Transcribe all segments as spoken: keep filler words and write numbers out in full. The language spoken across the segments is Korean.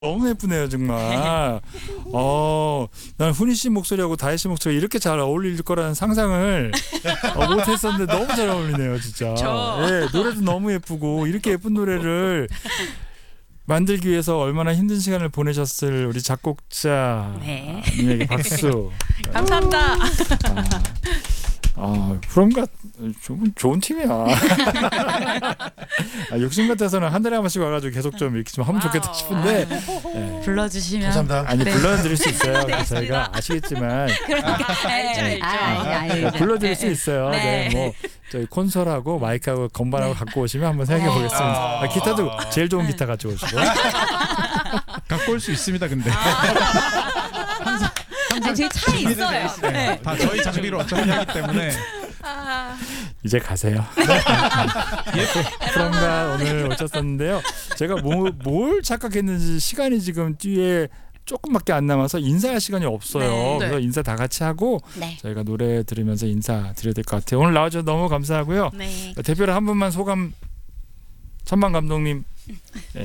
너무 예쁘네요 정말. 어, 난 훈이 씨 목소리하고 다혜 씨 목소리 이렇게 잘 어울릴 거라는 상상을 어, 못했었는데 너무 잘 어울리네요 진짜. 예, 노래도 너무 예쁘고 이렇게 예쁜 노래를 만들기 위해서 얼마나 힘든 시간을 보내셨을 우리 작곡자님에게 네. 박수. 감사합니다. 아, 아 프롬가 좋은, 좋은 팀이야. 아, 욕심 같아서는 한 달에 한 번씩 와가지고 계속 좀 이렇게 좀 하면 좋겠다 싶은데 네. 불러주시면 감사합니다. 아니 네. 불러드릴 수 있어요. 네, 저희가 아시겠지만 그러니까 알죠 알죠. 아, 알죠. 불러드릴 수 있어요. 네. 네. 뭐 저희 콘솔하고 마이크하고 건반하고 갖고 오시면 한번 생각해 보겠습니다. 아, 기타도 제일 좋은 기타 가지고 오시고. 갖고 올 수 있습니다. 근데 아니, 제 차에 있어요. 네. 다 저희 장비로 어차피 하기 때문에 이제 가세요. 프롬가 오늘 오셨었는데요. 제가 뭐, 뭘 착각했는지 시간이 지금 뒤에 조금밖에 안 남아서 인사할 시간이 없어요. 네. 그래서 인사 다 같이 하고 네. 저희가 노래 들으면서 인사 드려야 될 것 같아요. 오늘 나와주셔서 너무 감사하고요. 네. 대표로 한 분만 소감. 천만 감독님. 네.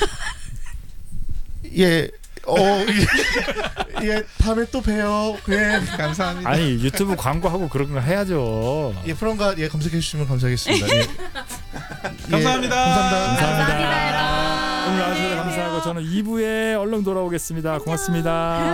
예, 어, 예, 예, 다음에 또 봬요. 예, 감사합니다. 아니 유튜브 광고하고 그런 거 해야죠. 예, 프롬가 예 검색해 주시면 감사하겠습니다. 예. 감사합니다. 예, 감사합니다. 감사합니다. 감사합니다, 여러분. 오늘 나와주셔서 감사하고 저는 이 부에 얼른 돌아오겠습니다. 고맙습니다.